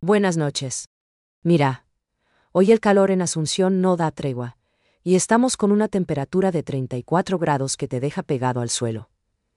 Buenas noches. Mira, hoy el calor en Asunción no da tregua, y estamos con una temperatura de 34 grados que te deja pegado al suelo.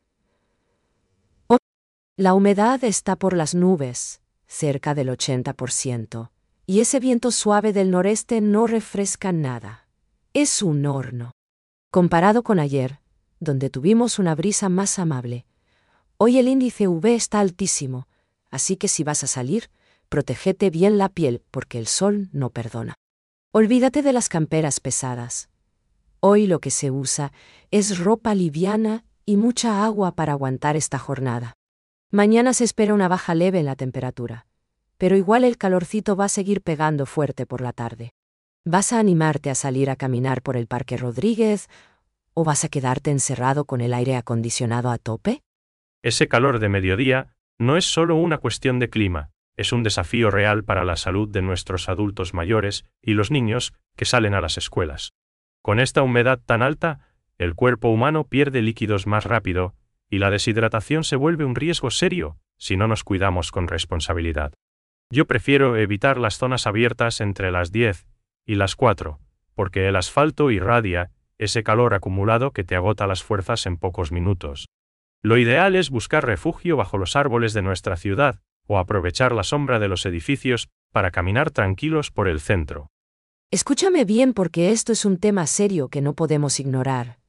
La humedad está por las nubes, cerca del 80%, y ese viento suave del noreste no refresca nada. Es un horno. Comparado con ayer, donde tuvimos una brisa más amable, hoy el índice UV está altísimo, así que si vas a salir, protégete bien la piel porque el sol no perdona. Olvídate de las camperas pesadas. Hoy lo que se usa es ropa liviana y mucha agua para aguantar esta jornada. Mañana se espera una baja leve en la temperatura, pero igual el calorcito va a seguir pegando fuerte por la tarde. ¿Vas a animarte a salir a caminar por el Parque Rodríguez o vas a quedarte encerrado con el aire acondicionado a tope? Ese calor de mediodía no es solo una cuestión de clima, es un desafío real para la salud de nuestros adultos mayores y los niños que salen a las escuelas. Con esta humedad tan alta, el cuerpo humano pierde líquidos más rápido y la deshidratación se vuelve un riesgo serio si no nos cuidamos con responsabilidad. Yo prefiero evitar las zonas abiertas entre las 10 y las 4, porque el asfalto irradia ese calor acumulado que te agota las fuerzas en pocos minutos. Lo ideal es buscar refugio bajo los árboles de nuestra ciudad o aprovechar la sombra de los edificios para caminar tranquilos por el centro. Escúchame bien porque esto es un tema serio que no podemos ignorar.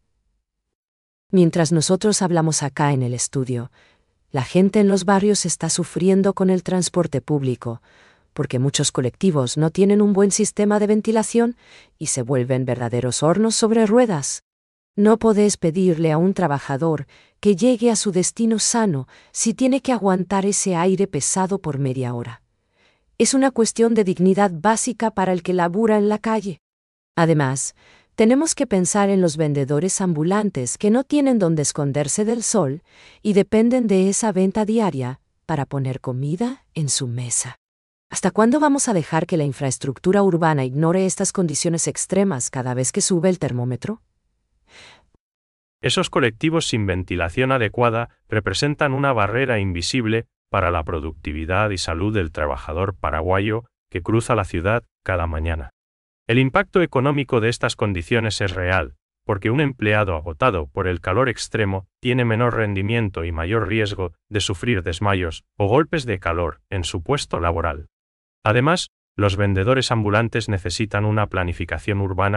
Mientras nosotros hablamos acá en el estudio, la gente en los barrios está sufriendo con el transporte público, porque muchos colectivos no tienen un buen sistema de ventilación y se vuelven verdaderos hornos sobre ruedas. No podés pedirle a un trabajador que llegue a su destino sano si tiene que aguantar ese aire pesado por media hora. Es una cuestión de dignidad básica para el que labura en la calle. Además, tenemos que pensar en los vendedores ambulantes que no tienen dónde esconderse del sol y dependen de esa venta diaria para poner comida en su mesa. ¿Hasta cuándo vamos a dejar que la infraestructura urbana ignore estas condiciones extremas cada vez que sube el termómetro? Esos colectivos sin ventilación adecuada representan una barrera invisible para la productividad y salud del trabajador paraguayo que cruza la ciudad cada mañana. El impacto económico de estas condiciones es real, porque un empleado agotado por el calor extremo tiene menor rendimiento y mayor riesgo de sufrir desmayos o golpes de calor en su puesto laboral. Además, los vendedores ambulantes necesitan una planificación urbana